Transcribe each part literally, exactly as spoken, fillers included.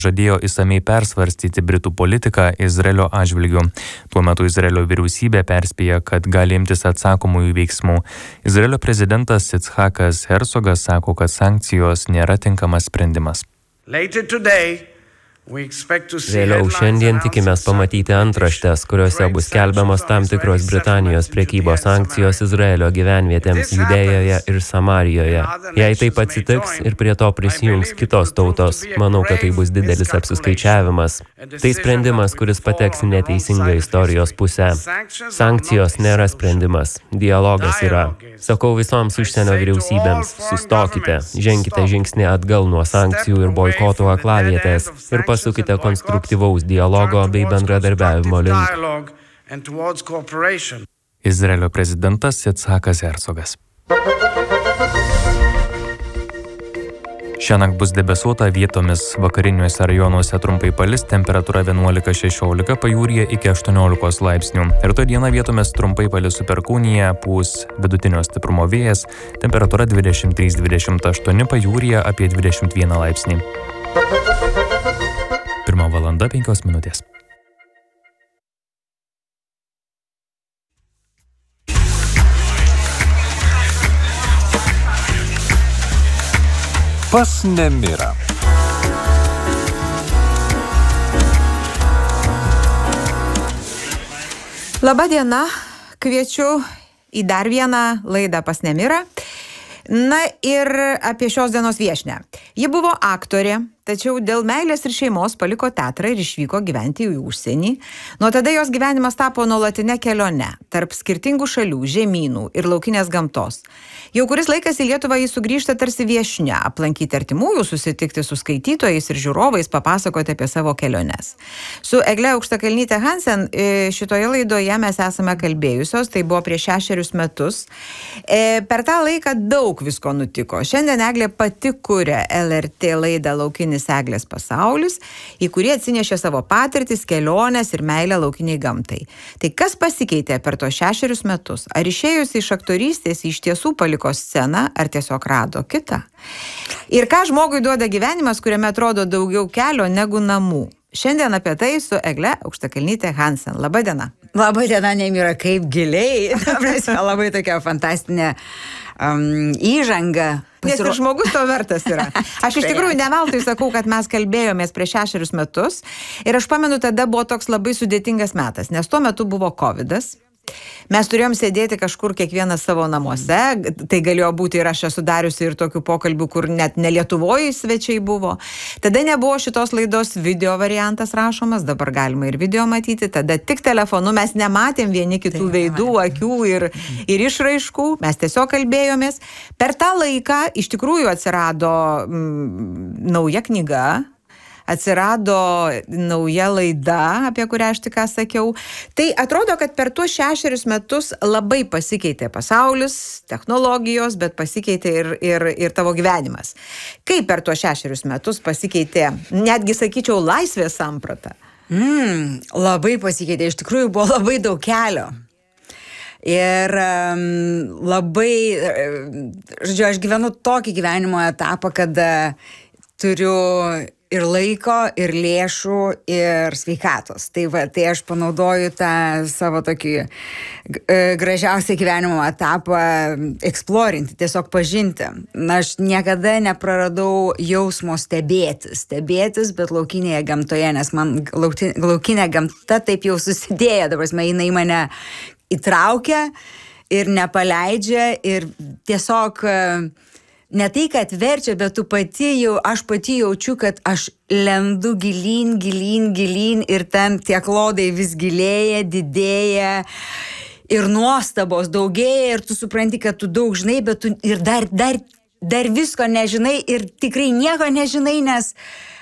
žadėjo išsamei persvarstyti Britų politiką Izraelio atžvilgiu. Tuo metu Izraelio vyriausybė perspėja, kad gali imtis atsakomųjų veiksmų. Izraelio prezidentas Yitzhakas Herzogas sako, kad sankcijos nėra tinkamas sprendimas. Vėliau šiandien tikimės pamatyti antraštes, kuriuose bus skelbiamos tam tikros Britanijos prekybos sankcijos Izraelio gyvenvietėms Judėjoje ir Samarijoje. Jei taip atsitiks ir prie to prisijungs kitos tautos, manau, kad tai bus didelis apsiskaičiavimas. Tai sprendimas, kuris pateks į neteisingą istorijos pusę. Sankcijos nėra sprendimas, dialogas yra. Sakau visoms užsienio vyriausybėms, sustokite, ženkite žingsnį atgal nuo sankcijų ir boikotų aklavietės ir pasukite konstruktyvaus dialogo bei bendradarbiavimo link. Izraelio prezidentas Yitzhakas Herzogas. Šiąnakt bus debesuota, vietomis vakariniuose rajonuose trumpai palis, temperatūra vienuolika šešiolika, pajūryje iki aštuoniolikos laipsnių. Rytoj dieną vietomis trumpai palis su perkūnija, pūs vidutinio stiprumo vėjas, temperatūra dvidešimt trys dvidešimt aštuoni, pajūryje apie dvidešimt vieną laipsnį. Pirma valanda penkios minutės. Pas nemirą. Labą dieną, kviečiu į dar vieną laidą Pas nemirą. Na ir apie šios dienos viešnią. Ji buvo aktorė, tačiau dėl meilės ir šeimos paliko teatrą ir išvyko gyventi į užsienį. Nuo tada jos gyvenimas tapo nuolatinę kelionę tarp skirtingų šalių, žemynų ir laukinės gamtos. Jau kuris laikas į Lietuvą jis sugrįžta tarsi viešnia, aplankyti artimųjų, susitikti su skaitytojais ir žiūrovais, papasakoti apie savo keliones. Su Egle Aukštakalnyte Hansen šitoje laidoje mes esame kalbėjusios, tai buvo prieš šešerius metus. Per tą laiką daug visko nutiko. Šiandien Eglė pati kuria L R T laidą Laukinis Eglės pasaulis, į kurį atsinešė savo patirtis, keliones ir meilę laukiniai gamtai. Tai kas pasikeitė per tos šešerius metus? Ar išėjus iš aktorystės iš tiesų paliko sceną, ar tiesiog rado kitą? Ir ką žmogui duoda gyvenimas, kuriame atrodo daugiau kelio negu namų? Šiandien apie tai su Egle Aukštakalnyte Hansen. Labą dieną. Labą dieną, Nemira, kaip giliai. Labai tokia fantastinė um, įžanga. Nes ir žmogus to vertas yra. Aš iš tikrųjų ne veltui sakau, kad mes kalbėjomės prieš šešerius metus ir aš pamenu, tada buvo toks labai sudėtingas metas, nes tuo metu buvo kovidas. Mes turėjom sėdėti kažkur kiekvienas savo namuose, tai galėjo būti ir aš esu dariusi ir tokių pokalbių, kur net ne Lietuvoje svečiai buvo. Tada nebuvo šitos laidos video variantas rašomas, dabar galima ir video matyti, tada tik telefonu mes nematėm vieni kitų tai veidų, akių ir, ir išraiškų, mes tiesiog kalbėjomės. Per tą laiką iš tikrųjų atsirado mm, nauja knyga, atsirado nauja laida, apie kurią aš tik ką sakiau. Tai atrodo, kad per tuos šešerius metus labai pasikeitė pasaulis, technologijos, bet pasikeitė ir, ir, ir tavo gyvenimas. Kaip per tuos šešerius metus pasikeitė, netgi sakyčiau, laisvės samprata? Mm, labai pasikeitė, iš tikrųjų buvo labai daug kelio. Ir um, labai, žodžiu, aš gyvenu tokį gyvenimo etapą, kad uh, turiu ir laiko, ir lėšų, ir sveikatos. Tai va, tai aš panaudoju tą savo tokį gražiausią gyvenimo etapą eksplorinti, tiesiog pažinti. Na, aš niekada nepraradau jausmo stebėtis, stebėtis, bet laukinėje gamtoje, nes man laukinė gamta taip jau susidėjo, dabar jinai mane įtraukia ir nepaleidžia ir tiesiog ne tai, kad verčia, bet tu pati jau, aš pati jaučiu, kad aš lendu gilyn, gilyn, gilyn ir ten tie klodai vis gilėja, didėja ir nuostabos daugėja ir tu supranti, kad tu daug žinai, bet tu ir dar, dar, dar visko nežinai ir tikrai nieko nežinai, nes,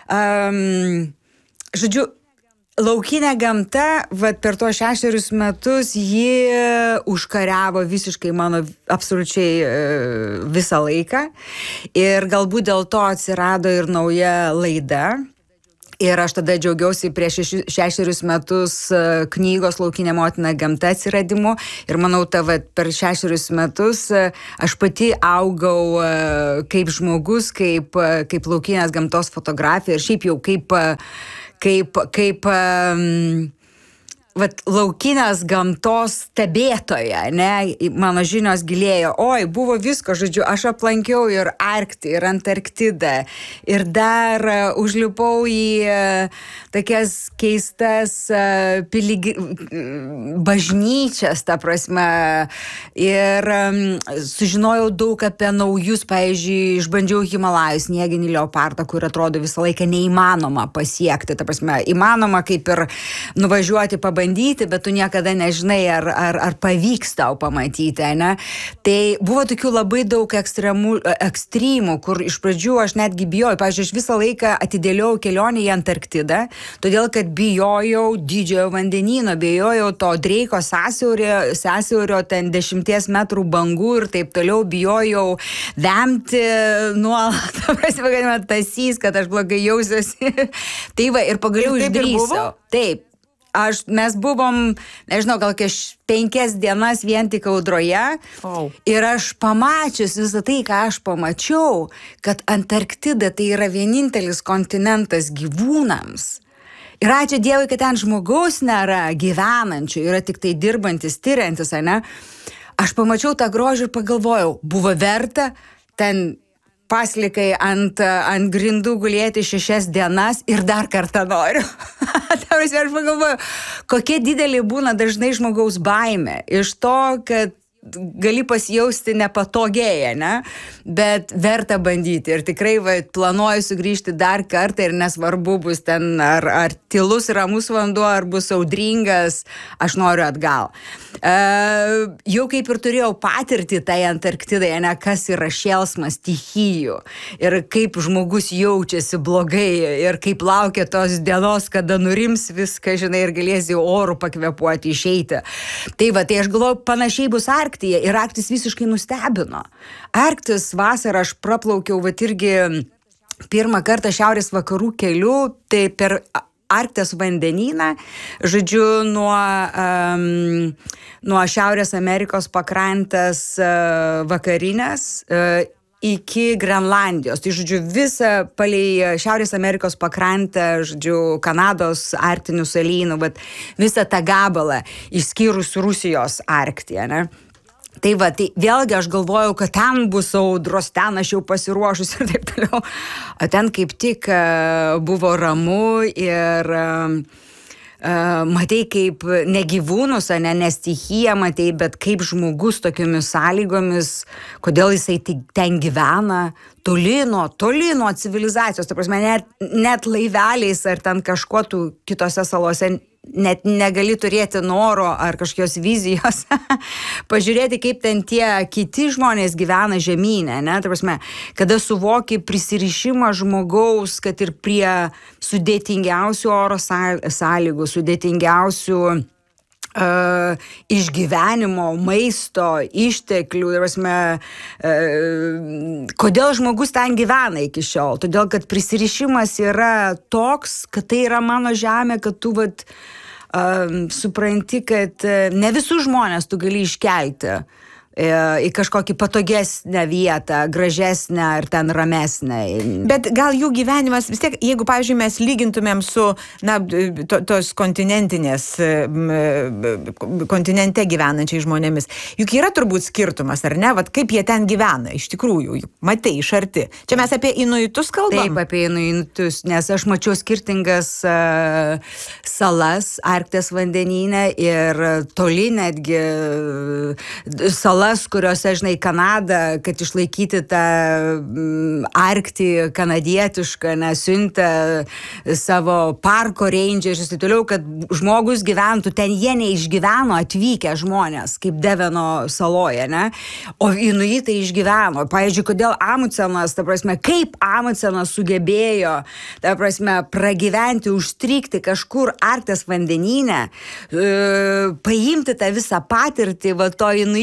um, žodžiu, laukinė gamta, vat, per to šešerius metus ji užkariavo visiškai mano absoliučiai e, visą laiką ir galbūt dėl to atsirado ir nauja laida Ir aš tada džiaugiausi prieš šeši, šešerius metus knygos Laukinė motina gamta atsiradimu. Ir manau, tava, per šešerius metus aš pati augau kaip žmogus, kaip, kaip laukinės gamtos fotografija ir šiaip jau kaip, kaip, kaip um, vat, laukinės gamtos stebėtoja, ne, mano žinios gilėjo, oi, buvo visko, žodžiu, aš aplankiau ir Arktį, ir Antarktidą, ir dar uh, užlipau į uh, tokias keistas uh, piligi... bažnyčias, ta prasme, ir um, sužinojau daug apie naujus, pavyzdžiui, išbandžiau Himalajus, snieginį leopardą, kur atrodo visą laiką neįmanoma pasiekti, ta prasme, įmanoma kaip ir nuvažiuoti pabandyti, bet tu niekada nežinai, ar, ar, ar pavyks tau pamatyti, ne? Tai buvo tokių labai daug ekstremų, ekstremų, kur iš pradžių aš netgi bijojau. Pavyzdžiui, aš visą laiką atidėliau kelionę į Antarktidą, todėl kad bijojau didžiojo vandenyno, bijojau to Dreiko sąsiaurio, sąsiaurio ten dešimties metrų bangų ir taip toliau, bijojau vemti nuolat, kad tasys, kad aš blogai jausiuosi. Tai va, ir pagaliau išdrįsau. Taip. Aš, mes buvom, nežinau, gal kieš penkias dienas vien tik audroje oh. ir aš pamačius visą tai, ką aš pamačiau, kad Antarktida tai yra vienintelis kontinentas gyvūnams. Ir ačiū Dievui, kad ten žmogaus nėra gyvenančių, yra tik tai dirbantis, tyriantis, ne? Aš pamačiau tą grožį ir pagalvojau, buvo verta ten paslikai ant, ant grindų gulėti šešias dienas ir dar kartą noriu. Aš pagalvoju, kokia didelė būna dažnai žmogaus baimė iš to, kad gali pasijausti nepatogiai, ne? Bet verta bandyti ir tikrai va, planuoju sugrįžti dar kartą ir nesvarbu bus ten ar, ar tylus ramus vanduo, ar bus audringas, aš noriu atgal. E, jau kaip ir turėjau patirtį tai Antarktidai, ne, kas yra šėlsmas stichijų ir kaip žmogus jaučiasi blogai ir kaip laukia tos dienos, kada nurims viską, žinai, ir galėsi orų pakvepuoti, išeiti. Tai va, tai aš galvoju, panašiai bus Arktyje ir Arktis visiškai nustebino. Arktis vasarą aš praplaukiau, va, irgi pirmą kartą šiaurės vakarų keliu, tai per Arkties vandenyną, žodžiu, nuo, um, nuo Šiaurės Amerikos pakrantės uh, vakarinės uh, iki Grenlandijos. Tai, žodžiu, visą palei Šiaurės Amerikos pakrantę, žodžiu, Kanados arktinių salynų, bet visą tą gabalą, išskyrus Rusijos Arktyje, ne? Tai va, tai vėlgi aš galvojau, kad ten bus audros, ten aš jau pasiruošus ir taip toliau. O ten kaip tik uh, buvo ramu ir uh, uh, matei kaip ne gyvūnus, ne, ne stichiją matei, bet kaip žmogus tokiomis sąlygomis, kodėl jisai ten gyvena, toli nuo, toli nuo civilizacijos. Ta prasme, net, net laiveliais ar ten kažkuo tu kitose salose net negali turėti noro ar kažkokios vizijos pažiūrėti, kaip ten tie kiti žmonės gyvena žemynę, ne? Ta prasme, kada suvoki prisirišimą žmogaus, kad ir prie sudėtingiausių oro sąlygų, sudėtingiausių Uh, išgyvenimo, maisto, išteklių, prasme, uh, kodėl žmogus ten gyvena iki šiol? Todėl, kad prisirišimas yra toks, kad tai yra mano žemė, kad tu vat, uh, supranti, kad uh, ne visus žmonės tu gali iškelti į kažkokį patogesnę vietą, gražesnę ar ten ramesnę. Bet gal jų gyvenimas, vis tiek, jeigu, pavyzdžiui, mes lygintumėm su, na, to, tos kontinentinės, kontinente gyvenančiai žmonėmis, juk yra turbūt skirtumas, ar ne? Vat kaip jie ten gyvena, iš tikrųjų, matai, iš arti. Čia mes apie inuitus kalbam? Taip, apie inuitus, nes aš mačiau skirtingas uh, salas Arkties vandenyne ir toli netgi uh, salas, kuriuose, žinai, Kanada, kad išlaikyti tą mm, Arktį kanadietišką, nesiuntę savo parko rangerius ir taip toliau, kad žmogus gyventų, ten jie neišgyveno atvykę žmonės, kaip Deveno saloje, ne? O inuitai išgyveno. Pavyzdžiui, kodėl Amundsenas, ta prasme, kaip Amundsenas sugebėjo, ta prasme, pragyventi, užstrigti kažkur Arkties vandenyne, e, paimti tą visą patirtį, va, to inuito žmonės,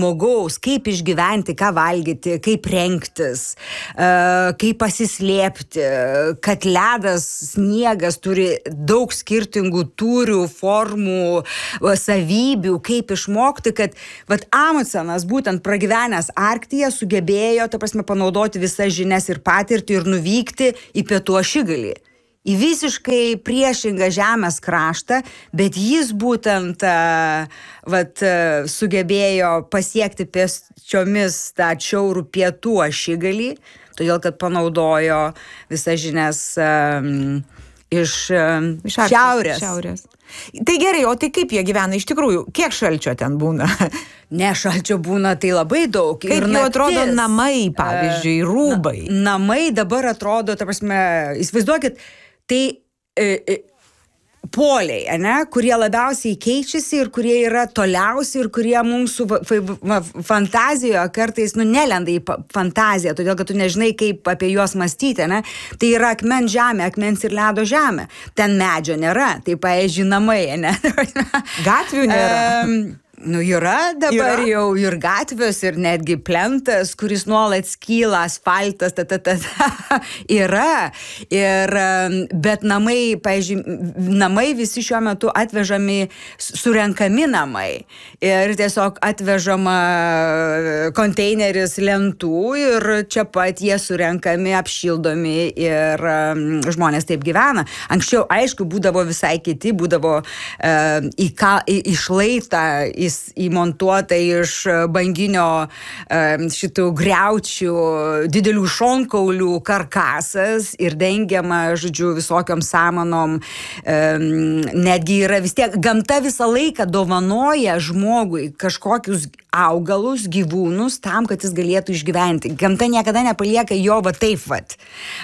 žmogaus, kaip išgyventi, ką valgyti, kaip rengtis, kaip pasislėpti, kad ledas, sniegas turi daug skirtingų tūrių, formų, savybių, kaip išmokti, kad vat Amundsenas būtent pragyvenęs Arktyje sugebėjo, ta prasme, panaudoti visas žinias ir patirtį ir nuvykti į pietų ašigalį. Į visiškai priešingą žemės kraštą, bet jis būtent vat, sugebėjo pasiekti pėsčiomis tą atšiaurų pietų ašigalį, todėl kad panaudojo visas žinias um, iš, um, iš šiaurės. šiaurės. Tai gerai, o tai kaip jie gyvena iš tikrųjų? Kiek šalčio ten būna? Ne, šalčio būna tai labai daug. Kaip ir jau naktis, atrodo namai, pavyzdžiui, rūbai? Na, namai dabar atrodo, ta prasme, įsivaizduokit, tai e, e, poliai, ane, kurie labiausiai keičiasi ir kurie yra toliausi ir kurie mūsų fantazijoje kartais, nu, nelenda į fantaziją, todėl, kad tu nežinai, kaip apie juos mąstyti, ne? Tai yra akmens žemė, akmens ir ledo žemė. Ten medžio nėra, tai pavyzdžiui namai, ne? Gatvių nėra. Um, Nu, yra dabar yra? Jau ir gatvės, ir netgi plentas, kuris nuolat skyla, asfaltas, ta, ta, ta, ta, yra. Ir, bet namai, pavyzdžiui, namai visi šiuo metu atvežami, surenkami namai. Ir tiesiog atvežama konteineris lentų ir čia pat jie surenkami, apšildomi ir um, žmonės taip gyvena. Anksčiau, aišku, būdavo visai kiti, būdavo uh, į, ką, į, į šlaitą, į įmontuota iš banginio šitų griaučių, didelių šonkaulių karkasas ir dengiama, žodžiu, visokiom samanom. Netgi yra vis tiek, gamta visą laiką dovanoja žmogui kažkokius augalus, gyvūnus tam, kad jis galėtų išgyventi. Gamta niekada nepalieka jo va taip vat,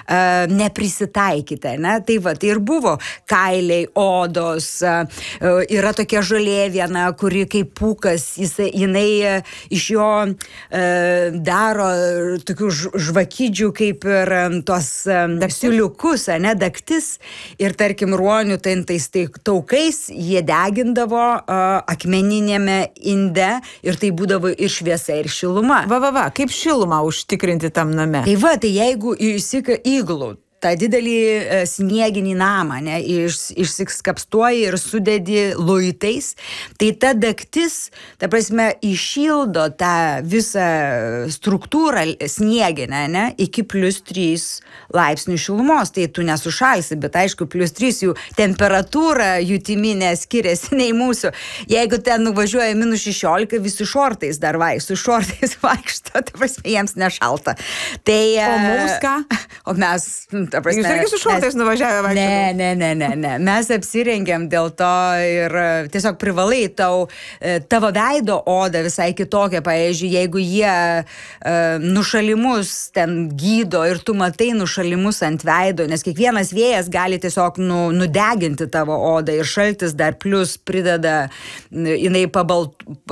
neprisitaikyti, ne? Tai va, tai ir buvo kailiai, odos, yra tokia žolė viena, kuri kaip pūkas, jis, jinai iš jo e, daro tokių žvakidžių kaip ir tos siuliukus, ne, daktis, ir tarkim ruonių tais taukais jie degindavo e, akmeninėme inde ir tai būdavo ir šviesa, ir šiluma. Va, va, va, kaip šilumą užtikrinti tam name? Tai va, tai jeigu įsika įglų, tą didelį snieginį namą, ne, iš, išsikapstuoji ir sudedi luitais, tai ta daktis, ta prasme, iššildo tą visą struktūrą snieginę, ne, iki plus trys laipsnių šilumos, tai tu nesušalsi, bet aišku, plus trys jų temperatūra jutiminė skiriasi nei mūsų. Jeigu ten nuvažiuoja minus šešiolika, visi šortais dar vai, su šortais vaikšto, ta prasme, jiems nešalta. Tai, o mums ką? O mes... Ta prasme, jūs irgi su šortais mes, nuvažiavę vaikščioti? Ne, ne, ne, ne, ne. Mes apsirengiam dėl to ir tiesiog privalai tau, tavo veido oda visai kitokia, pavyzdžiui, jeigu jie uh, nušalimus ten gydo ir tu matai nušalimus ant veido, nes kiekvienas vėjas gali tiesiog nu, nudeginti tavo odą ir šaltis dar plus prideda, jinai pabal,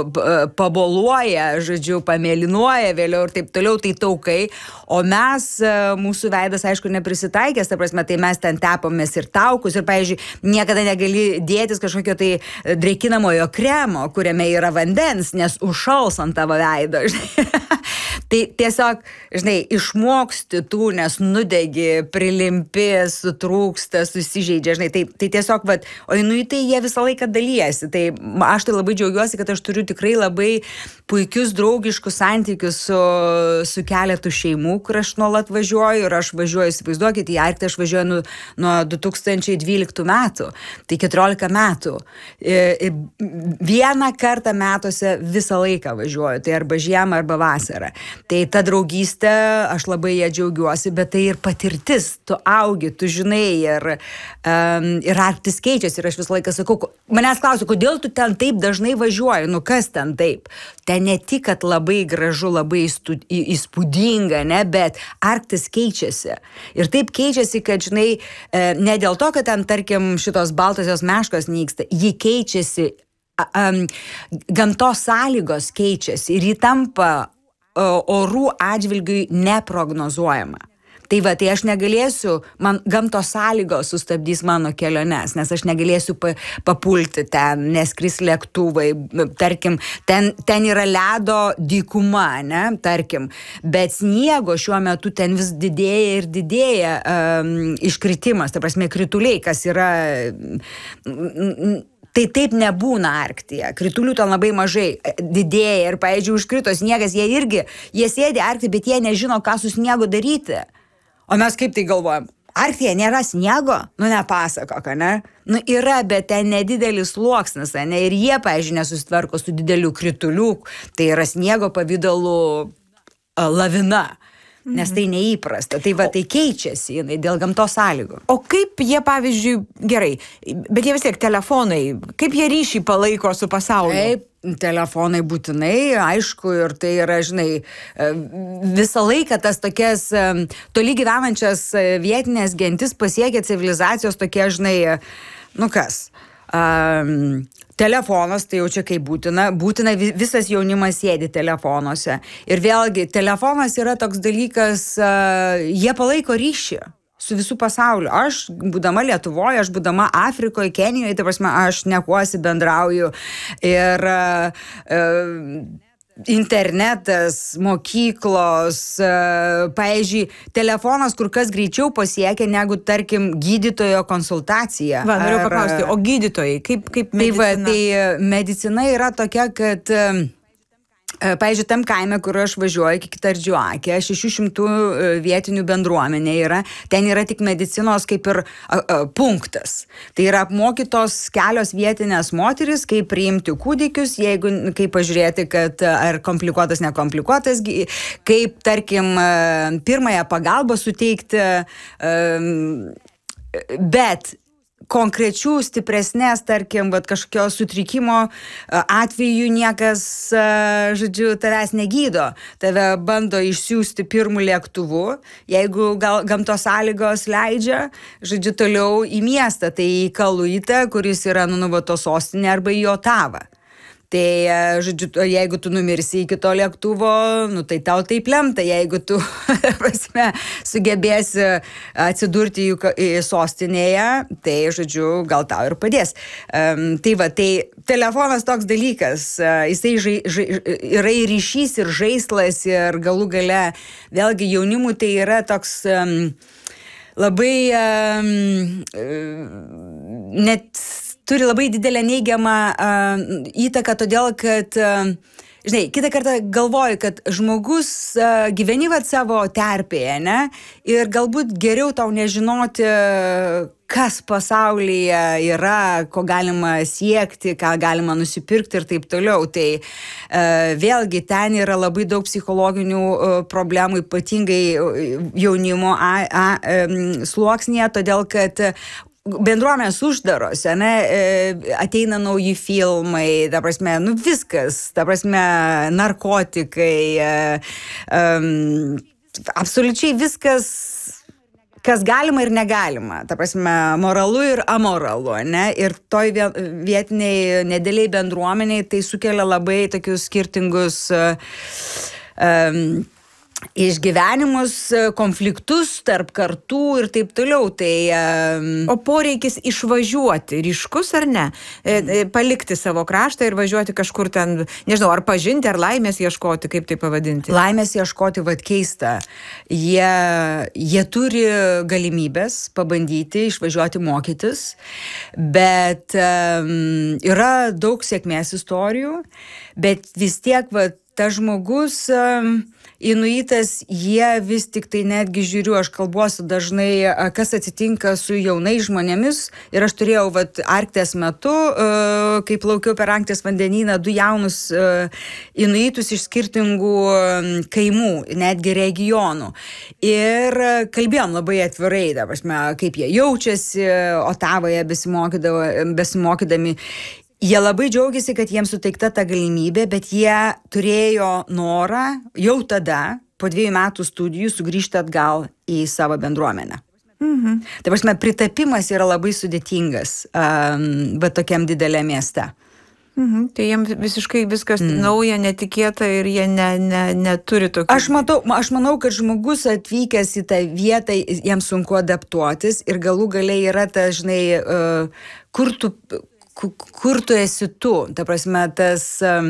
paboluoja, žodžiu, pamėlynuoja vėliau ir taip toliau, tai taukai, o mes, mūsų veidas, aišku, neprisitaikė, taikės, ta prasme, tai mes ten tepomės ir taukus ir, pavyzdžiui, niekada negali dėtis kažkokio tai dreikinamojo kremo, kuriame yra vandens, nes užšals ant tavo veido, žinai. Tai tiesiog, žinai, išmoksti tų, nes nudegi, prilimpi, sutrūksta, susižeidžia, žinai, tai, tai tiesiog, vat, o inuitai jie visą laiką dalyjasi, tai aš tai labai džiaugiuosi, kad aš turiu tikrai labai puikius draugiškus santykius su, su keletu šeimų, kur aš nuolat važiuoju ir aš važiuoju, įsivaizduokit, į Arktį aš važiuoju nu, nuo du tūkstančiai dvyliktų metų, tai keturiolika metų. Vieną kartą metuose visą laiką važiuoju, tai arba žiemą, arba vasarą. Tai ta draugystė, aš labai ją džiaugiuosi, bet tai ir patirtis, tu augi, tu žinai, ir, um, ir Arktis keičiasi, ir aš visą laiką sakau, manęs klausiu, kodėl tu ten taip dažnai važiuoji, nu kas ten taip? Ten ne tik, kad labai gražu, labai įspūdinga, ne, bet Arktis keičiasi. Ir taip keičiasi, kad, žinai, ne dėl to, kad ten, tarkim, šitos baltosios meškos nyksta, ji keičiasi, um, gamtos sąlygos keičiasi ir ji tampa orų atžvilgiui neprognozuojama. Tai va, tai aš negalėsiu, man gamtos sąlygos sustabdys mano keliones, nes aš negalėsiu pa, papulti ten, neskris lėktuvai, tarkim, ten, ten yra ledo dykuma, ne, tarkim, bet sniego šiuo metu ten vis didėja ir didėja um, iškritimas, ta prasme, krituliai, kas yra... Tai taip nebūna Arktyje. Kritulių ten labai mažai didėja ir, pavyzdžiui, užkrito sniegas, jie irgi, jie sėdi Arktyje, bet jie nežino, ką su sniegu daryti. O mes kaip tai galvojam? Arktyje nėra sniego? Nu, nepasakok, ne? Nu, yra, bet ten nedidelis sluoksnis, ne? Ir jie, pavyzdžiui, nesusitvarko su dideliu krituliu, tai yra sniego pavidalu lavina. Nes tai neįprasta. Tai va, tai keičiasi jinai dėl gamtos sąlygų. O kaip jie, pavyzdžiui, gerai, bet jie vis tiek telefonai, kaip jie ryšį palaiko su pasauliu? Taip, telefonai būtinai, aišku, ir tai yra, žinai, visą laiką tas tokias toli gyvenančias vietinės gentis pasiekia civilizacijos tokie, žinai, nu kas... Um, telefonas, tai jau čia kaip būtina, būtina visas jaunimas sėdi telefonuose. Ir vėlgi, telefonas yra toks dalykas, uh, jie palaiko ryšį su visų pasauliu. Aš, būdama Lietuvoje, aš būdama Afrikoje, Kenijoje, tai prasme, aš nekuosi bendrauju. Ir... Uh, uh, internetas, mokyklos, pavyzdžiui, telefonas kur kas greičiau pasiekia negu, tarkim, gydytojo konsultacija. Va, noriu paklausti, o gydytojai, kaip, kaip medicina? Tai, va, tai medicina yra tokia, kad... Pavyzdžiui, tam kaime, kur aš važiuoju iki Kitardžiuakė, šešių šimtų vietinių bendruomenė yra, ten yra tik medicinos kaip ir a, a, punktas. Tai yra apmokytos kelios vietinės moteris, kaip priimti kūdikius, jeigu, kaip pažiūrėti, kad ar komplikuotas, nekomplikuotas, kaip, tarkim, pirmąją pagalbą suteikti, bet konkrečių stipresnės, tarkim, vat, kažkokio sutrikimo atveju niekas, žodžiu, tavęs negydo. Tave bando išsiųsti pirmų lėktuvų, jeigu gal, gamtos sąlygos leidžia, žodžiu, toliau į miestą, tai į Kaluitą, kuris yra Nunuvato sostinė, arba į Otavą. Tai, žodžiu, jeigu tu numirsi iki to lėktuvo, nu, tai tau taip lemta, jeigu tu, prasme, sugebėsi atsidurti į sostinėje, tai, žodžiu, gal tau ir padės. Um, tai va, tai telefonas toks dalykas, jisai žai, žai, yra ir ryšys, ir žaislas, ir galų gale, vėlgi jaunimui tai yra toks... Um, labai um, net turi labai didelę neigiamą uh, įtaką, todėl kad, uh, žinai, kitą kartą galvoju, kad žmogus uh, gyveni vat savo terpėje, ne? Ir galbūt geriau tau nežinoti, kas pasaulyje yra, ko galima siekti, ką galima nusipirkti ir taip toliau. Tai uh, vėlgi ten yra labai daug psichologinių uh, problemų, ypatingai jaunimo a, a, um, sluoksnėje, todėl kad bendruomenės uždaros, ne, ateina nauji filmai, ta prasme, nu viskas, ta prasme, narkotikai, um, absoliučiai viskas, kas galima ir negalima, ta prasme, moralu ir amoralu, ne, ir toj vietiniai nedėliai bendruomeniai tai sukelia labai tokius skirtingus um, išgyvenimus, konfliktus tarp kartų ir taip toliau. Tai, um... O poreikis išvažiuoti ryškus ar ne? E, palikti savo kraštą ir važiuoti kažkur ten, nežinau, ar pažinti, ar laimės ieškoti, kaip tai pavadinti? Laimės ieškoti, vad keista. Jie, jie turi galimybės pabandyti išvažiuoti mokytis, bet um, yra daug sėkmės istorijų, bet vis tiek, vad, tas žmogus... Um, Inuitas, jie vis tik tai netgi žiūriu, aš kalbuosiu dažnai, kas atsitinka su jaunais žmonėmis ir aš turėjau vat, Arktės metu, kai plaukiau per Arktės vandenyną, du jaunus inuitus iš skirtingų kaimų, netgi regionų. Ir kalbėjom labai atvirai, ta prasme, kaip jie jaučiasi Otavoje besimokydami. Jie labai džiaugiasi, kad jiems suteikta ta galimybė, bet jie turėjo norą jau tada, po dviejų metų studijų, sugrįžti atgal į savo bendruomenę. Mhm. Tai prasme, pritapimas yra labai sudėtingas, um, bet tokiam didelė mieste. Mhm, tai jiems visiškai viskas mm. nauja, netikėta ir jie ne, ne, neturi tokių... Aš, matau, aš manau, kad žmogus atvykęs į tą vietą, jiems sunku adaptuotis ir galų galiai yra ta, žinai, uh, kur, tu, kur tu esi tu. Ta prasme, tas um,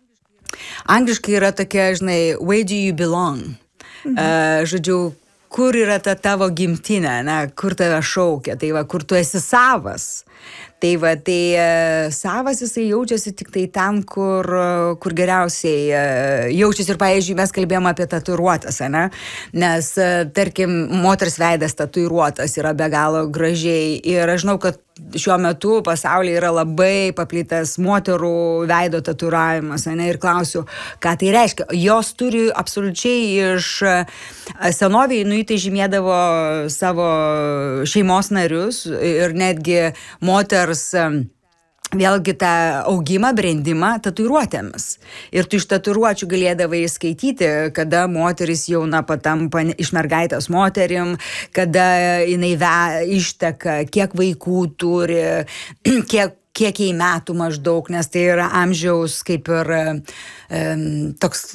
angliškai yra tokia, žinai, where do you belong? Mhm. Uh, žodžiu, kur yra ta tavo gimtinė, ne, kur tave šaukia, tai va, kur tu esi savas. Tai va, tai uh, savas jisai jaučiasi tik tai ten, kur, uh, kur geriausiai uh, jaučiasi. Ir, pavyzdžiui, mes kalbėjome apie tatuiruotas, ne? Nes, uh, tarkim, moters veidas tatuiruotas yra be galo gražiai. Ir aš žinau, kad šiuo metu pasaulyje yra labai paplitęs moterų veido tatuiravimas, ne? Ir klausiu, ką tai reiškia. Jos turi absoliučiai iš senovėje inuitai žymėdavo savo šeimos narius ir netgi moters vėlgi tą augimą, brendimą tatuiruotėmis. Ir tu iš tatuiruočių galėdavai skaityti, kada moteris jauna patampa iš mergaitės moterim, kada jinai ve, išteka, kiek vaikų turi, kiek kiek jai metų maždaug, nes tai yra amžiaus kaip ir um, toks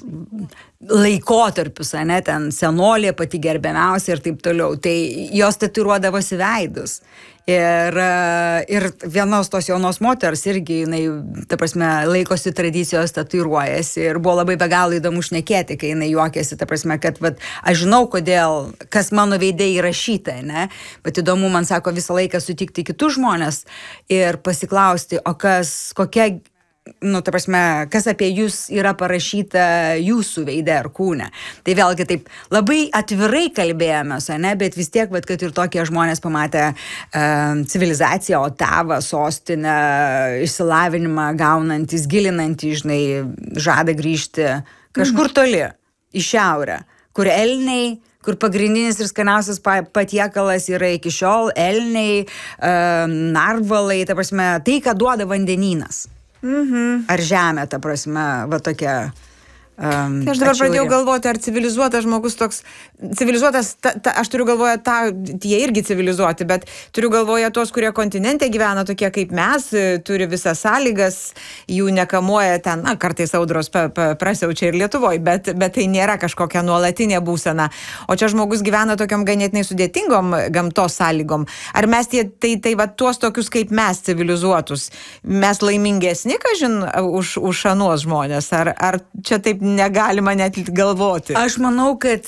laikotarpis, ne, ten senolė pati gerbiamiausia ir taip toliau. Tai jos tatuiruodavosi veidus. Ir, ir vienos tos jaunos moters irgi, jinai, ta prasme, laikosi tradicijos, tatuiruojasi ir buvo labai be galo įdomu šnekėti, kai jinai juokėsi, ta prasme, kad vat, aš žinau, kodėl, kas mano veidė įrašyta, ne, bet įdomu, man sako, visą laiką sutikti kitus žmonės ir pasiklausti, o kas, kokia, nu, ta prasme, kas apie jūs yra parašyta jūsų veide ar kūne. Tai vėlgi taip labai atvirai kalbėjomės, ne, bet vis tiek, bet, kad ir tokie žmonės pamatė uh, civilizaciją, Otavą, sostinę, išsilavinimą gaunantis, gilinantis, žinai, žada grįžti kažkur toli, į šiaurę, kur elniai, kur pagrindinis ir skaniausias patiekalas yra iki šiol elniai, uh, narvalai, ta prasme, tai, ką duoda vandenynas. Mhm. Ar žemė, ta prasme, va tokia... Um, tai aš dabar atšiaurė. Pradėjau galvoti, ar civilizuotas žmogus toks, civilizuotas, ta, ta, aš turiu galvoje tą, jie irgi civilizuoti, bet turiu galvoje tos, kurie kontinente gyvena tokie kaip mes, turi visas sąlygas, jų nekamuoja ten, na, kartais audros pa, pa, prasiaučia ir Lietuvoje, bet, bet tai nėra kažkokia nuolatinė būsena. O čia žmogus gyvena tokiam ganėtinai sudėtingom gamtos sąlygom. Ar mes tie, tai, tai va tuos tokius kaip mes civilizuotus, mes laimingesni, kažin, už, už anuos žmonės, ar, ar čia taip negalima net galvoti? Aš manau, kad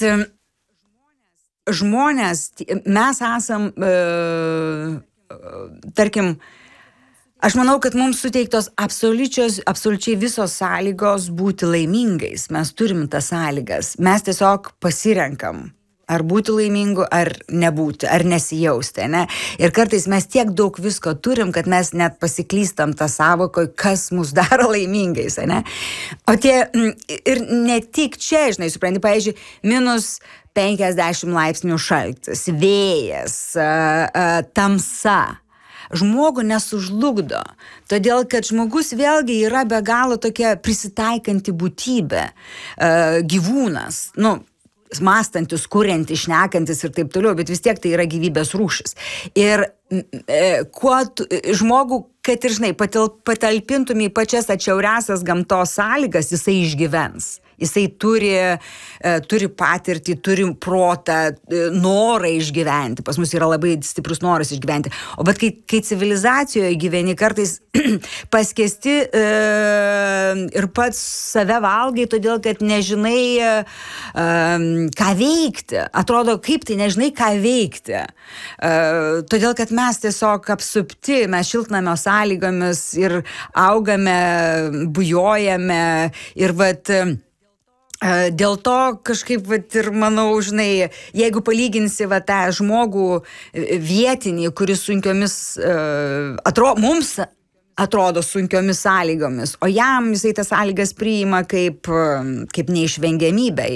žmonės, mes esam, e, tarkim, aš manau, kad mums suteiktos absoliučiai visos sąlygos būti laimingais. Mes turim tas sąlygas. Mes tiesiog pasirenkam. Ar būti laimingu, ar nebūti, ar nesijausti, ne? Ir kartais mes tiek daug visko turim, kad mes net pasiklystam tą sąvoką, kas mus daro laimingais, ne? O tie, ir ne tik čia, žinai, supranti, pavyzdžiui, minus penkiasdešimt laipsnių šaltis, vėjas, tamsa. Žmogų nesužlugdo, todėl kad žmogus vėlgi yra be galo tokia prisitaikanti būtybė, gyvūnas, nu, mąstantis, kuriantis, šnekantis ir taip toliau, bet vis tiek tai yra gyvybės rūšis. Ir e, kuo tu, žmogų, kad ir, žinai, patal, patalpintum į pačias atšiauriasias gamtos sąlygas, jisai išgyvens. Jisai turi, e, turi patirtį, turi protą, e, norą išgyventi. Pas mus yra labai stiprus noras išgyventi. O bet kai, kai civilizacijoje gyveni, kartais paskesti e, ir pats save valgai, todėl kad nežinai, e, ką veikti. Atrodo, kaip tai nežinai, ką veikti. E, todėl, kad mes tiesiog apsupti, mes šiltnamio sąlygomis ir augame, bujojame ir vat... Dėl to kažkaip, vat, ir manau, žinai, jeigu palyginsi va, tą žmogų vietinį, kuris sunkiomis, atro, mums atrodo sunkiomis sąlygomis, o jam jisai tas sąlygas priima kaip, kaip neišvengiamybę, jis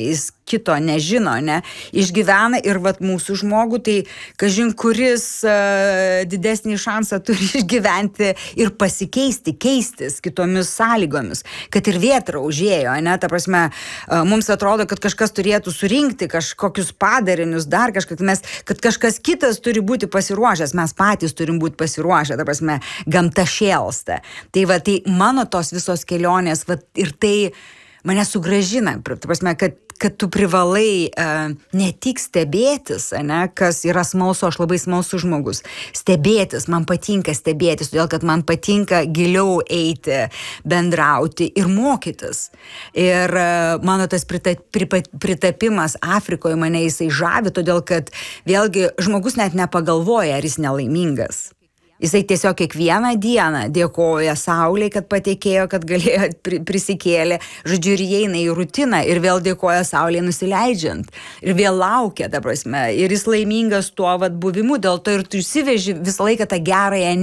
kito nežino, ne, išgyvena ir vat mūsų žmogų, tai kažin kuris uh, didesnį šansą turi išgyventi ir pasikeisti, keistis kitomis sąlygomis, kad ir vėtra užėjo, ne, ta prasme, uh, mums atrodo, kad kažkas turėtų surinkti kažkokius padarinius, dar kažkas, mes, kad kažkas kitas turi būti pasiruošęs, mes patys turim būti pasiruošę, ta prasme, gamta šėlsta. Tai va, tai mano tos visos kelionės, va, ir tai mane sugrąžina, ta prasme, kad, kad tu privalai uh, ne tik stebėtis, ne, kas yra smalsu, aš labai smalsus žmogus, stebėtis, man patinka stebėtis, todėl kad man patinka giliau eiti, bendrauti ir mokytis. Ir uh, mano tas prita, pripa, pritapimas Afrikoje mane jisai žavi, todėl kad vėlgi žmogus net nepagalvoja, ar jis nelaimingas. Jisai tiesiog kiekvieną dieną dėkoja Saulei, kad patekėjo, kad galėjo prisikėlė, žodžiu, ir įeina į rutiną ir vėl dėkoja Saulei nusileidžiant. Ir vėl laukia, ta prasme, ir jis laimingas tuo vat buvimu, dėl to ir tu išsiveži visą laiką tą gerąją